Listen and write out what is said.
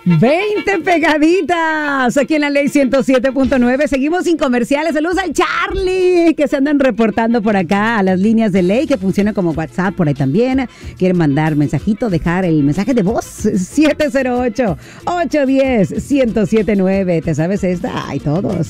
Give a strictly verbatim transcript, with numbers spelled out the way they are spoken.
veinte pegaditas aquí en la Ley ciento siete punto nueve. Seguimos sin comerciales. Saludos al Charlie, que se andan reportando por acá a las líneas de Ley, que funciona como WhatsApp por ahí también. Quieren mandar mensajito, dejar el mensaje de voz. siete cero ocho, ocho uno cero, uno cero siete nueve. ¿Te sabes esta? Ay, todos.